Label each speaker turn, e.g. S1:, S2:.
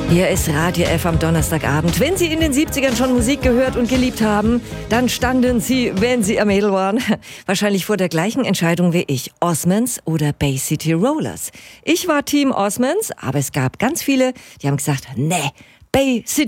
S1: Hier ist Radio F am Donnerstagabend. Wenn Sie in den 70ern schon Musik gehört und geliebt haben, dann standen Sie, wenn Sie ein Mädel waren, wahrscheinlich vor der gleichen Entscheidung wie ich. Osmonds oder Bay City Rollers. Ich war Team Osmonds, aber es gab ganz viele, die haben gesagt, nee, Bay City